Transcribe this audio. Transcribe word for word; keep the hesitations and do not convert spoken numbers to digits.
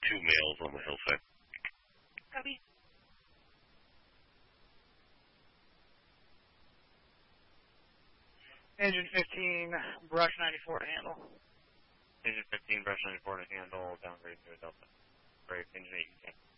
two males on the hillside. Copy. Engine fifteen, brush ninety-four to handle. Engine fifteen, brush ninety-four to handle, downgrade to a Delta. Great, engine eight, you can.